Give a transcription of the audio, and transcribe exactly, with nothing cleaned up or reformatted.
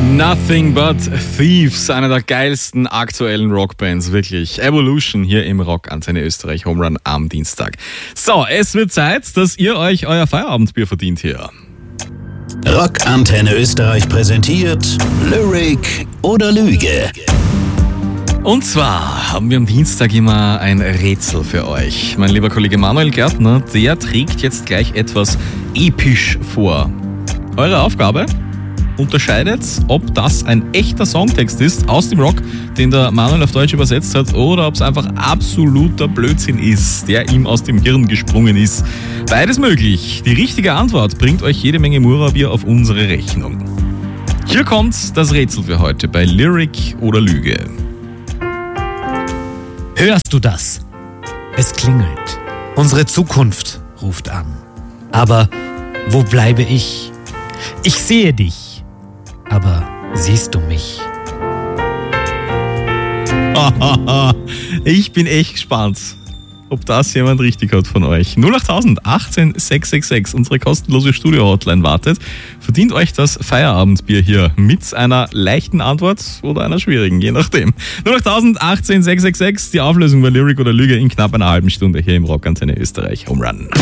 Nothing but Thieves, einer der geilsten aktuellen Rockbands, wirklich. Evolution hier im Rock Antenne Österreich Home Run am Dienstag. So, es wird Zeit, dass ihr euch euer Feierabendbier verdient hier. Rock Antenne Österreich präsentiert Lyric oder Lüge. Und zwar haben wir am Dienstag immer ein Rätsel für euch. Mein lieber Kollege Manuel Gärtner, der trägt jetzt gleich etwas episch vor. Eure Aufgabe? Unterscheidet, ob das ein echter Songtext ist aus dem Rock, den der Manuel auf Deutsch übersetzt hat, oder ob es einfach absoluter Blödsinn ist, der ihm aus dem Hirn gesprungen ist. Beides möglich. Die richtige Antwort bringt euch jede Menge Mura-Bier auf unsere Rechnung. Hier kommt das Rätsel für heute bei Lyric oder Lüge. Hörst du das? Es klingelt. Unsere Zukunft ruft an. Aber wo bleibe ich? Ich sehe dich. Aber siehst du mich? Ich bin echt gespannt, ob das jemand richtig hat von euch. null acht tausend achtzehn sechs sechs sechs, unsere kostenlose Studio-Hotline wartet. Verdient euch das Feierabendbier hier mit einer leichten Antwort oder einer schwierigen, je nachdem. null acht tausend achtzehn sechs sechs sechs, die Auflösung bei Lyric oder Lüge in knapp einer halben Stunde hier im Rock Antenne Österreich Home Run.